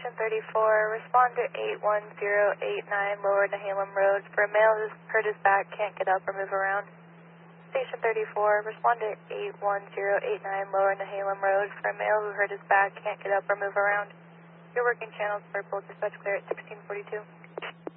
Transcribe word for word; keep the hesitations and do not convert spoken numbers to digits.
Station thirty-four, respond to eight one zero eight nine Lower Nehalem Road. For a male who's hurt his back, can't get up or move around. Station thirty-four, respond to eight one zero eight nine Lower Nehalem Road. For a male who hurt his back, can't get up or move around. Your working channels purple, dispatch clear at sixteen forty-two.